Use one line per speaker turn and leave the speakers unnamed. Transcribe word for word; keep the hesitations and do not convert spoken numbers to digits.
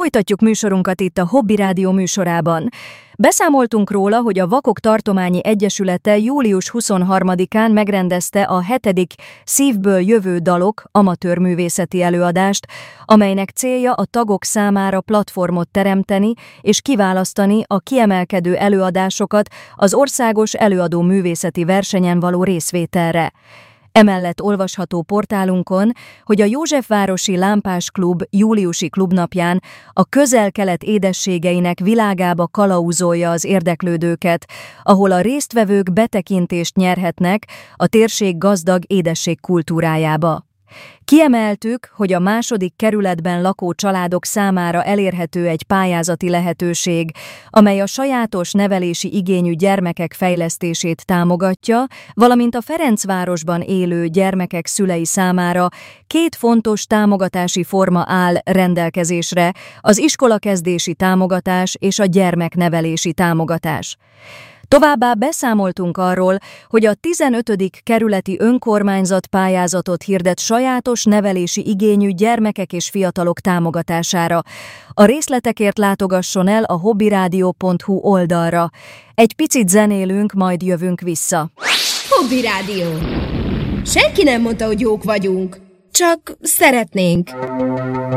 Folytatjuk műsorunkat itt a Hobby Rádió műsorában. Beszámoltunk róla, hogy a Vakok Tartományi Egyesülete július huszonharmadikán megrendezte a hetedik Szívből jövő dalok amatőr művészeti előadást, amelynek célja a tagok számára platformot teremteni és kiválasztani a kiemelkedő előadásokat az országos előadó művészeti versenyen való részvételre. Emellett olvasható portálunkon, hogy a Józsefvárosi Lámpás Klub júliusi klubnapján a közel-kelet édességeinek világába kalauzolja az érdeklődőket, ahol a résztvevők betekintést nyerhetnek a térség gazdag édesség kultúrájába. Kiemeltük, hogy a második kerületben lakó családok számára elérhető egy pályázati lehetőség, amely a sajátos nevelési igényű gyermekek fejlesztését támogatja, valamint a Ferencvárosban élő gyermekek szülei számára két fontos támogatási forma áll rendelkezésre, az iskolakezdési támogatás és a gyermeknevelési támogatás. Továbbá beszámoltunk arról, hogy a tizenötödik kerületi önkormányzat pályázatot hirdet sajátos nevelési igényű gyermekek és fiatalok támogatására. A részletekért látogasson el a hobbyradio pont hu oldalra. Egy picit zenélünk, majd jövünk vissza.
Hobby Rádió. Senki nem mondta, hogy jók vagyunk. Csak szeretnénk.